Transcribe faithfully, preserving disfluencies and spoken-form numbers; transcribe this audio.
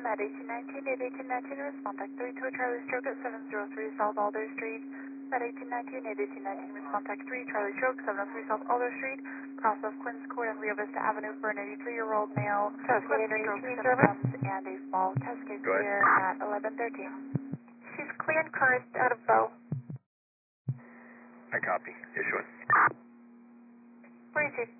at eighteen nineteen, eight eighteen nineteen, respond back three to a Charlie Stroke at seven oh three South Alder Street. At eighteen nineteen, eight eighteen nineteen, respond back three, Charlie Stroke, seven oh three South Alder Street, cross of Quinns Court and Rio Vista Avenue for an eighty-three-year-old male, Quinns Stroke symptoms, and a small test case here at eleven thirteen. She's clear and current, out of bow. I copy. Issuing. Breezy.